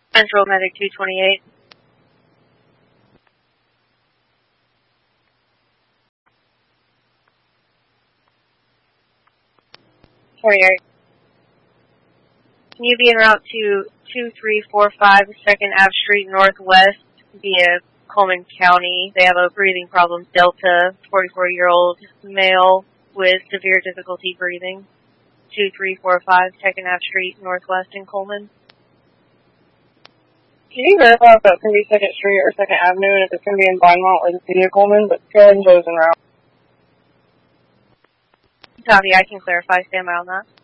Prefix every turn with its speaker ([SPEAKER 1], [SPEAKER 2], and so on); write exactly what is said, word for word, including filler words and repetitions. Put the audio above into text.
[SPEAKER 1] Central Medic two twenty-eight. twenty-eight. Can you be en route to two three four five second Ave Street Northwest via Coleman County? They have a breathing problem. Delta, forty-four-year-old male with severe difficulty breathing. two three four five second Ave Street Northwest in Coleman.
[SPEAKER 2] Can you verify if that's going to be second Street or second Avenue and if it's going to be in Vinemont or the city of Coleman? But go ahead and close en route.
[SPEAKER 1] Copy, I can clarify. Stand by on that.